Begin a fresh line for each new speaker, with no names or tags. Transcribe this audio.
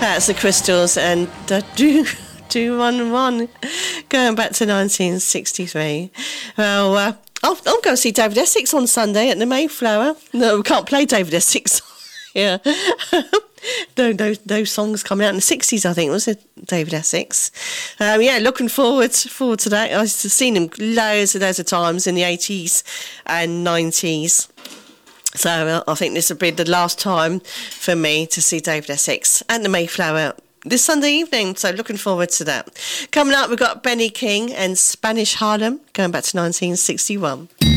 That's the Crystals and Do 211, going back to 1963. Well, I'm going to see David Essex on Sunday at the Mayflower. No, we can't play David Essex. Yeah. Those songs coming out in the 60s, I think, was it, David Essex? Yeah, looking forward to that. I've seen him loads of times in the 80s and 90s. So I think this will be the last time for me to see David Essex and the Mayflower this Sunday evening. So looking forward to that. Coming up, we've got Benny King and Spanish Harlem, going back to 1961.